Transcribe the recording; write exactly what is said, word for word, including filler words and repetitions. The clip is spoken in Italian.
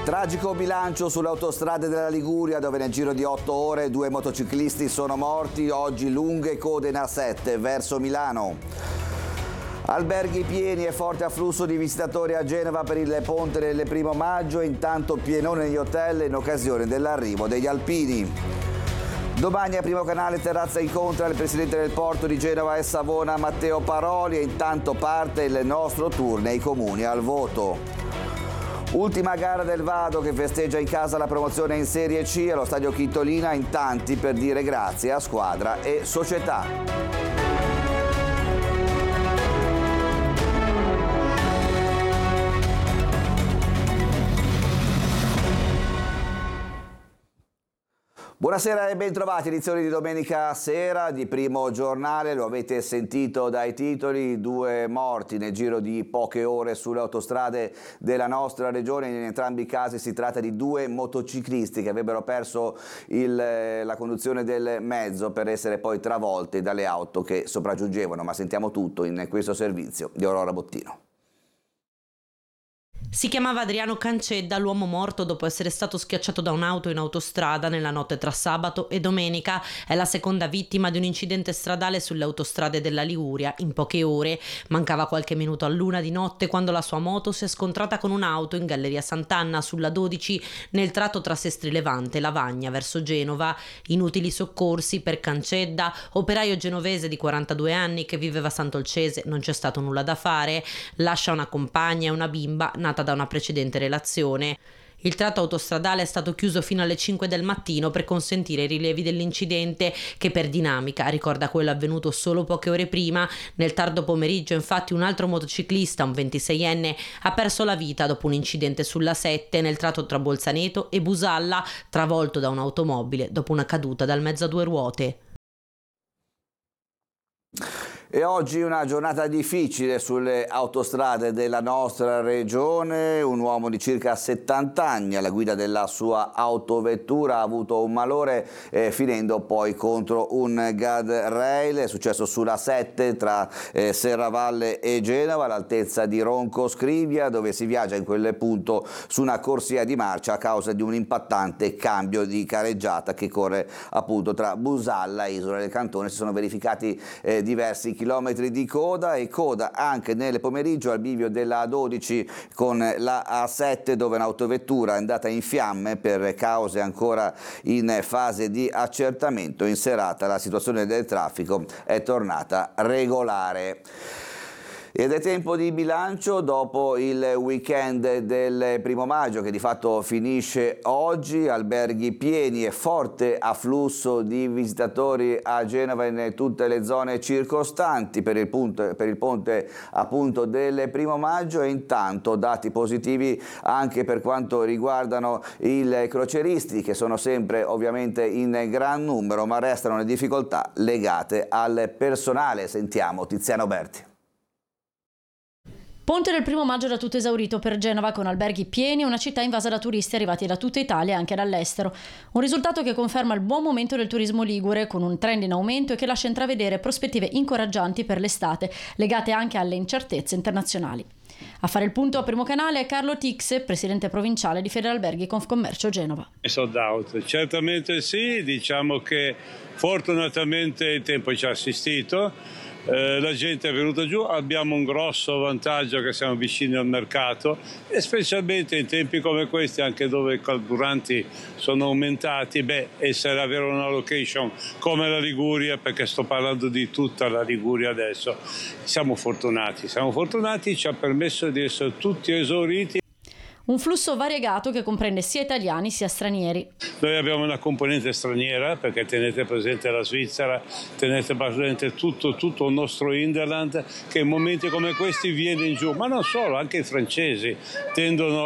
Tragico bilancio sulle autostrade della Liguria, dove nel giro di otto ore due motociclisti sono morti. Oggi lunghe code in A sette verso Milano. Alberghi pieni e forte afflusso di visitatori a Genova per il ponte del primo maggio, intanto pienone negli hotel in occasione dell'arrivo degli alpini. Domani a Primo Canale Terrazza incontra il presidente del porto di Genova e Savona Matteo Paroli e intanto parte il nostro tour nei comuni al voto. Ultima gara del Vado che festeggia in casa la promozione in Serie C allo stadio Chitolina, in tanti per dire grazie a squadra e società. Buonasera e bentrovati, edizione di domenica sera di Primo Giornale. Lo avete sentito dai titoli: due morti nel giro di poche ore sulle autostrade della nostra regione. In entrambi i casi si tratta di due motociclisti che avrebbero perso il, la conduzione del mezzo per essere poi travolti dalle auto che sopraggiungevano. Ma sentiamo tutto in questo servizio di Aurora Bottino. Si chiamava Adriano Cancedda, l'uomo morto dopo essere stato schiacciato da un'auto in autostrada nella notte tra sabato e domenica. È la seconda vittima di un incidente stradale sulle autostrade della Liguria in poche ore. Mancava qualche minuto all'una di notte quando la sua moto si è scontrata con un'auto in Galleria Sant'Anna sulla dodici nel tratto tra Sestri Levante e Lavagna verso Genova. Inutili soccorsi per Cancedda, operaio genovese di quarantadue anni che viveva a Sant'Olcese. Non c'è stato nulla da fare. Lascia una compagna e una bimba nata da una precedente relazione. Il tratto autostradale è stato chiuso fino alle cinque del mattino per consentire i rilevi dell'incidente, che per dinamica ricorda quello avvenuto solo poche ore prima. Nel tardo pomeriggio, infatti, un altro motociclista, un ventiseienne, ha perso la vita dopo un incidente sulla sette nel tratto tra Bolzaneto e Busalla, travolto da un'automobile dopo una caduta dal mezzo a due ruote. E oggi una giornata difficile sulle autostrade della nostra regione. Un uomo di circa settanta anni alla guida della sua autovettura ha avuto un malore eh, finendo poi contro un guardrail. È successo sulla sette tra eh, Serravalle e Genova all'altezza di Ronco Scrivia, dove si viaggia in quel punto su una corsia di marcia a causa di un impattante cambio di careggiata che corre appunto tra Busalla e Isola del Cantone. Si sono verificati eh, diversi chilometri chilometri di coda e coda anche nel pomeriggio al bivio della A dodici con la A sette, dove un'autovettura è andata in fiamme per cause ancora in fase di accertamento. In serata la situazione del traffico è tornata regolare. Ed è tempo di bilancio dopo il weekend del primo maggio che di fatto finisce oggi. Alberghi pieni e forte afflusso di visitatori a Genova e in tutte le zone circostanti per il, punto, per il ponte appunto del primo maggio, e intanto dati positivi anche per quanto riguardano i crocieristi, che sono sempre ovviamente in gran numero, ma restano le difficoltà legate al personale. Sentiamo Tiziano Berti. Ponte del primo maggio da tutto esaurito per Genova, con alberghi pieni e una città invasa da turisti arrivati da tutta Italia e anche dall'estero. Un risultato che conferma il buon momento del turismo ligure, con un trend in aumento e che lascia intravedere prospettive incoraggianti per l'estate, legate anche alle incertezze internazionali. A fare il punto a Primo Canale è Carlo Tix, presidente provinciale di Federalberghi Confcommercio Genova. Sold out, certamente sì, diciamo che fortunatamente il tempo ci ha assistito. Eh, la gente è venuta giù, abbiamo un grosso vantaggio che siamo vicini al mercato e specialmente in tempi come questi, anche dove i carburanti sono aumentati, beh, essere avere una location come la Liguria, perché sto parlando di tutta la Liguria adesso, siamo fortunati, siamo fortunati, ci ha permesso di essere tutti esauriti. Un flusso variegato che comprende sia italiani sia stranieri. Noi abbiamo una componente straniera, perché tenete presente la Svizzera, tenete presente tutto, tutto il nostro Hinterland, che in momenti come questi viene in giù, ma non solo, anche i francesi tendono